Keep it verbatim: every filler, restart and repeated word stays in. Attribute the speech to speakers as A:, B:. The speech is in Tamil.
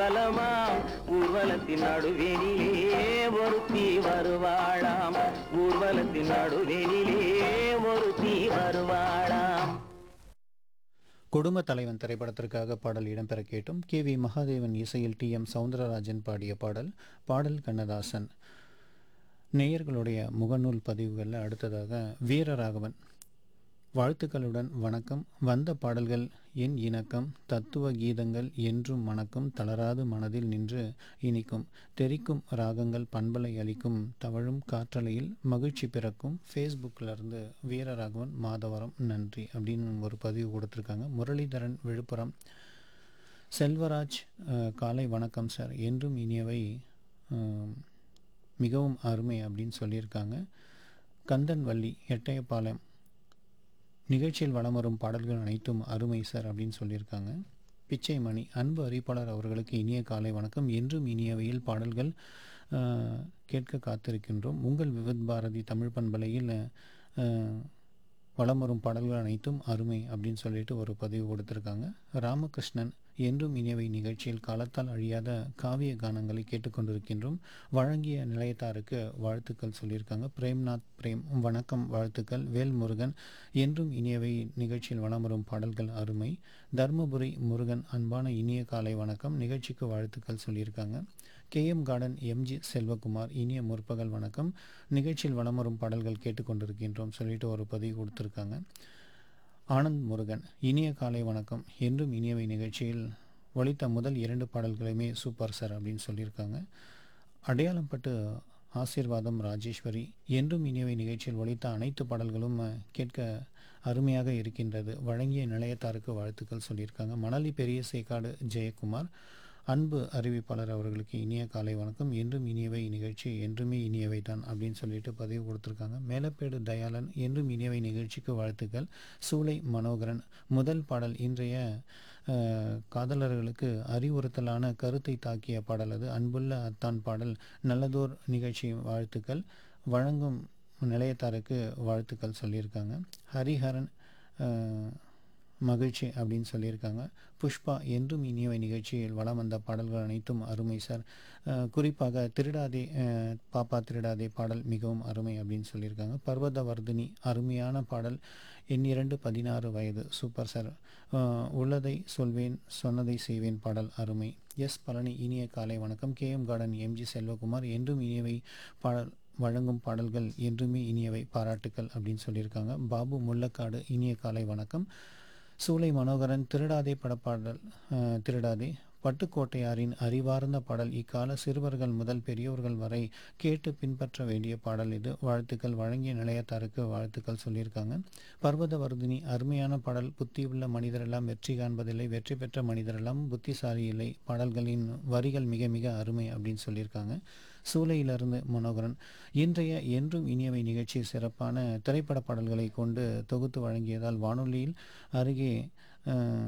A: ஊர்வலமாம் ஊர்வலத்தின் நடுவேனிலே ஒருத்தி வருவாளாம் ஊர்வலத்தின் நடுவேனிலே ஒருத்தி வருவாளாம்.
B: குடும்ப தலைவன் திரைப்படத்திற்காக பாடல் இடம்பெற கேட்டும். கே வி மகாதேவன் இசையில் டி எம் சவுந்தரராஜன் பாடிய பாடல். பாடல் கண்ணதாசன். நேயர்களுடைய முகநூல் பதிவுகளில் அடுத்ததாக வீரராகவன் வாழ்த்துக்களுடன் வணக்கம். வந்த பாடல்கள் என் இணக்கம், தத்துவ கீதங்கள் என்றும் மணக்கும், தளராது மனதில் நின்று இனிக்கும், தெரிக்கும் ராகங்கள் பண்பலை அளிக்கும், தவழும் காற்றலையில் மகிழ்ச்சி பிறக்கும். ஃபேஸ்புக்கிலிருந்து வீரராகவன் மாதவரம் நன்றி அப்படின்னு ஒரு பதிவு கொடுத்துருக்காங்க. முரளிதரன் விழுப்புரம் செல்வராஜ் அஹ், காலை வணக்கம் சார், என்றும் இனியவை அஹ், மிகவும் அருமை அப்படின்னு சொல்லியிருக்காங்க. கந்தன் வள்ளி எட்டயபாளையம் நிகழ்ச்சியில் வலம் வரும் பாடல்கள் அனைத்தும் அருமை சார் அப்படின்னு சொல்லியிருக்காங்க. பிச்சை மணி அன்பு அறிவிப்பாளர் அவர்களுக்கு இனிய காலை வணக்கம். என்றும் இனியவையில் பாடல்கள் அஹ், கேட்க காத்திருக்கின்றோம். உங்கள் விவித் பாரதி தமிழ் பண்பலையில் அஹ், வலம் வரும் பாடல்கள் அனைத்தும் அருமை அப்படின்னு சொல்லிட்டு ஒரு பதிவு கொடுத்துருக்காங்க. ராமகிருஷ்ணன் என்றும் இனியவை நிகழ்ச்சியில் காலத்தால் அழியாத காவிய கானங்களை கேட்டுக்கொண்டிருக்கின்றோம். வழங்கிய நிலையத்தாருக்கு வாழ்த்துக்கள் சொல்லியிருக்காங்க. பிரேம்நாத் பிரேம் வணக்கம் வாழ்த்துக்கள். வேல்முருகன் என்றும் இனியவை நிகழ்ச்சியில் வலம் வரும் பாடல்கள் அருமை. தர்மபுரி முருகன் அன்பான இனிய காலை வணக்கம், நிகழ்ச்சிக்கு வாழ்த்துக்கள் சொல்லியிருக்காங்க. K M garden MG Selvakumar இனிய முற்பகல் வணக்கம், நிகழ்ச்சியில் வலம் வரும் பாடல்கள் கேட்டுக்கொண்டிருக்கின்றோம் சொல்லிட்டு ஒரு பதிவு கொடுத்துருக்காங்க. ஆனந்த் முருகன் இனிய காலை வணக்கம், என்றும் இனியவை நிகழ்ச்சியில் ஒலித்த முதல் இரண்டு பாடல்களுமே சூப்பர் சார் அப்படின்னு சொல்லியிருக்காங்க. அடையாளம்பட்டு ஆசீர்வாதம் ராஜேஸ்வரி என்றும் இனியவை நிகழ்ச்சியில் ஒலித்த அனைத்து பாடல்களும் அஹ், கேட்க அருமையாக இருக்கின்றது, வழங்கிய நிலையத்தாருக்கு வாழ்த்துக்கள் சொல்லியிருக்காங்க. மணலி பெரிய சேக்காடு ஜெயக்குமார் அன்பு அறிவிப்பாளர் அவர்களுக்கு இனிய காலை வணக்கம், என்றும் இனியவை நிகழ்ச்சி என்றுமே இனியவை தான் அப்படின்னு சொல்லிட்டு பதிவு கொடுத்துருக்காங்க. மேலப்பேடு தயாளன் என்றும் இனியவை நிகழ்ச்சிக்கு வாழ்த்துக்கள். சூளை மனோகரன் முதல் பாடல் இன்றைய அஹ், காதலர்களுக்கு அறிவுறுத்தலான கருத்தை தாக்கிய பாடல் அது. அன்புள்ள அத்தான் பாடல் நல்லதோர் நிகழ்ச்சி வாழ்த்துக்கள், வழங்கும் நிலையத்தாருக்கு வாழ்த்துக்கள் சொல்லியிருக்காங்க. ஹரிஹரன் அஹ், மகிழ்ச்சி அப்படின்னு சொல்லியிருக்காங்க. புஷ்பா என்றும் இனியவை நிகழ்ச்சியில் வலம் வந்த பாடல்கள் அனைத்தும் அருமை சார், அஹ், குறிப்பாக திருடாதே அஹ், பாப்பா திருடாதே பாடல் மிகவும் அருமை அப்படின்னு சொல்லியிருக்காங்க. பர்வதவர்தினி அருமையான பாடல், என் இரண்டு பதினாறு வயது சூப்பர் சார், அஹ், உள்ளதை சொல்வேன் சொன்னதை செய்வேன் பாடல் அருமை. எஸ் பழனி இனிய காலை வணக்கம். K M garden MG Selvakumar என்றும் இனியவை பாடல் வழங்கும் பாடல்கள் என்றுமே இனியவை பாராட்டுக்கள் அப்படின்னு சொல்லியிருக்காங்க. பாபு முள்ளக்காடு இனிய காலை வணக்கம். சூளை மனோகரன் திருடாதே படப்பாடல் அஹ், திருடாதே பட்டுக்கோட்டையாரின் அறிவார்ந்த பாடல், இக்கால சிறுவர்கள் முதல் பெரியோர்கள் வரை கேட்டு பின்பற்ற வேண்டிய பாடல் இது, வாழ்த்துக்கள், வழங்கிய நிலையத்தாருக்கு வாழ்த்துக்கள் சொல்லியிருக்காங்க. பர்வதவர்தினி அருமையான பாடல், புத்தியுள்ள மனிதரெல்லாம் வெற்றி காண்பதில்லை, வெற்றி பெற்ற மனிதரெல்லாம் புத்திசாலி இல்லை, பாடல்களின் வரிகள் மிக மிக அருமை அப்படின்னு சொல்லியிருக்காங்க. சூளையிலிருந்து மனோகரன் இன்றைய என்றும் இனியவை நிகழ்ச்சி சிறப்பான திரைப்பட பாடல்களை கொண்டு தொகுத்து வழங்கியதால் வானொலியில் அருகே அஹ்,